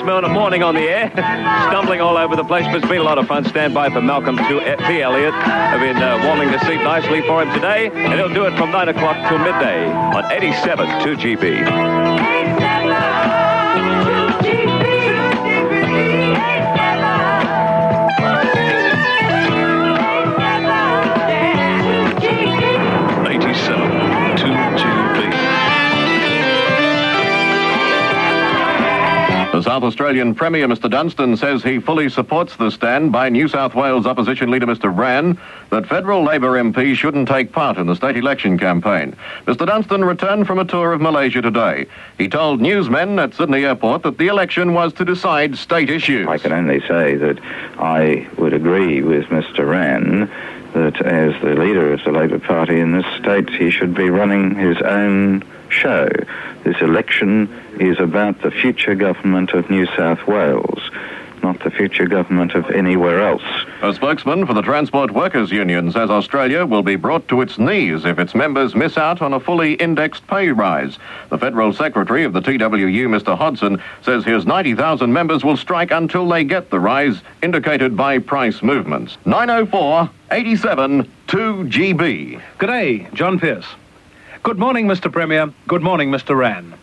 morning on the air. Stumbling all over the place, but it's been a lot of fun. Stand by for Malcolm P. Elliott. I've been warming the seat nicely for him today, and he'll do it from 9 o'clock till midday on 87 2GB. The South Australian Premier, Mr Dunstan, says he fully supports the stand by New South Wales opposition leader Mr Rann that federal Labor MPs shouldn't take part in the state election campaign. Mr Dunstan returned from a tour of Malaysia today. He told newsmen at Sydney Airport that the election was to decide state issues. I can only say that I would agree with Mr Rann that as the leader of the Labor Party in this state, he should be running his own show. This election is about the future government of New South Wales, not the future government of anywhere else. A spokesman for the Transport Workers Union says Australia will be brought to its knees if its members miss out on a fully indexed pay rise. The Federal Secretary of the TWU, Mr Hodson, says his 90,000 members will strike until they get the rise indicated by price movements. 904 87 2GB. Good day, John Pearce. Good morning, Mr Premier. Good morning, Mr Rann.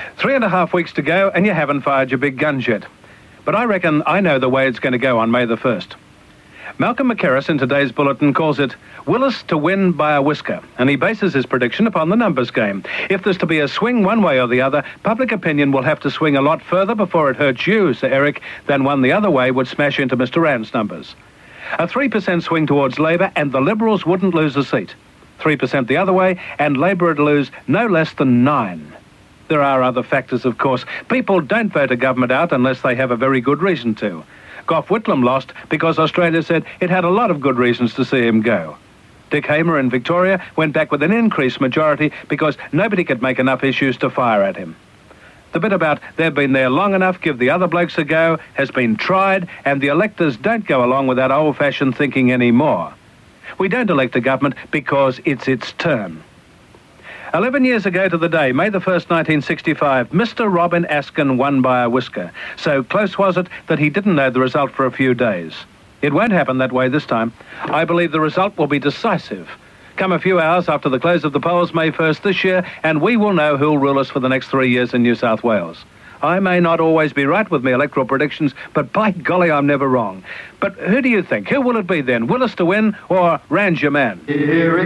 3.5 weeks to go and you haven't fired your big guns yet. But I reckon I know the way it's going to go on May the 1st. Malcolm McKerris in today's bulletin calls it Willis to win by a whisker, and he bases his prediction upon the numbers game. If there's to be a swing one way or the other, public opinion will have to swing a lot further before it hurts you, Sir Eric, than one the other way would smash into Mr Rann's numbers. A 3% swing towards Labor and the Liberals wouldn't lose a seat. 3% the other way, and Labor would lose no less than 9. There are other factors, of course. People don't vote a government out unless they have a very good reason to. Gough Whitlam lost because Australia said it had a lot of good reasons to see him go. Dick Hamer in Victoria went back with an increased majority because nobody could make enough issues to fire at him. The bit about they've been there long enough, give the other blokes a go, has been tried, and the electors don't go along with that old-fashioned thinking anymore. We don't elect a government because it's its turn. 11 years ago to the day, May the 1st, 1965, Mr Robin Askin won by a whisker. So close was it that he didn't know the result for a few days. It won't happen that way this time. I believe the result will be decisive. Come a few hours after the close of the polls May 1st this year, and we will know who'll rule us for the next 3 years in New South Wales. I may not always be right with my electoral predictions, but by golly, I'm never wrong. But who do you think? Who will it be then? Willis to win or Rann's your man?